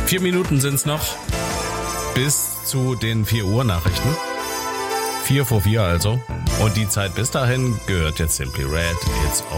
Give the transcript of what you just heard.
4 Minuten sind's noch bis zu den 4 Uhr Nachrichten. 4 vor 4 also. Und die Zeit bis dahin gehört jetzt Simply Red. It's